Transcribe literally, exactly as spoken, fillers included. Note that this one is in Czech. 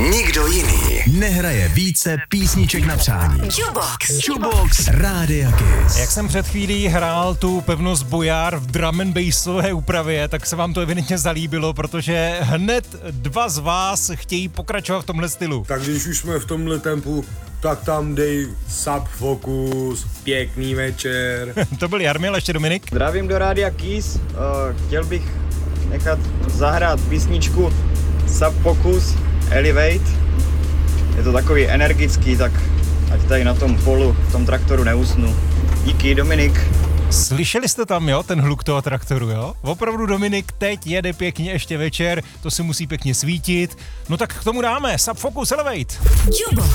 Nikdo jiný nehraje více písniček na přání. Jukebox. Jukebox Rádia Kiss. Jak jsem před chvílí hrál tu pevnost Bojar v drum and bassové úpravě, tak se vám to evidentně zalíbilo, protože hned dva z vás chtějí pokračovat v tomhle stylu. Tak když už jsme v tomhle tempu, tak tam dej Sub Focus, pěkný večer. To byl Jarmil, ještě Dominik. Zdravím do Rádia Kiss, uh, chtěl bych nechat zahrát písničku Sub Focus Elevate. Je to takový energický, tak ať tady na tom polu, v tom traktoru neusnu. Díky, Dominik. Slyšeli jste tam, jo, ten hluk toho traktoru, jo? Opravdu Dominik teď jede pěkně ještě večer, to si musí pěkně svítit. No tak k tomu dáme Sub Focus Elevate. Jukebox.